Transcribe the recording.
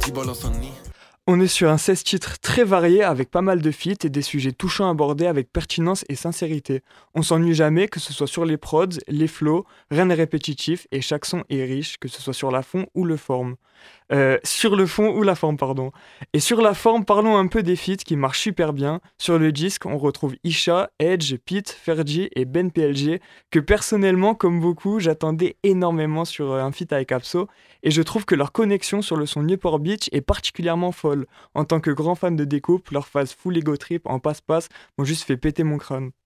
vas-y, balance un nid. On est sur un 16 titres très varié avec pas mal de feats et des sujets touchants abordés avec pertinence et sincérité. On s'ennuie jamais, que ce soit sur les prods, les flows, rien n'est répétitif et chaque son est riche, que ce soit sur la fond ou le forme. Sur le fond ou la forme, pardon. Et sur la forme, parlons un peu des feats qui marchent super bien. Sur le disque, on retrouve Isha, Edge, Pete, Fergie et Ben PLG, que personnellement, comme beaucoup, j'attendais énormément sur un feat avec Apso, et je trouve que leur connexion sur le son Newport Beach est particulièrement folle. En tant que grand fan de découpe, leur phase full ego trip en passe-passe m'ont juste fait péter mon crâne.